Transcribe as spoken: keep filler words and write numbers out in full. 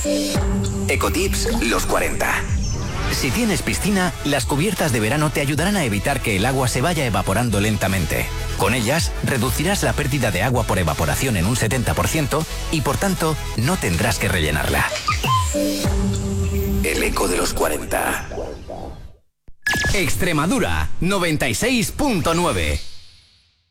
Ecotips los cuarenta. Si tienes piscina, las cubiertas de verano te ayudarán a evitar que el agua se vaya evaporando lentamente. Con ellas, reducirás la pérdida de agua por evaporación en un setenta por ciento y, por tanto, no tendrás que rellenarla. El eco de los cuarenta. Extremadura, noventa y seis punto nueve.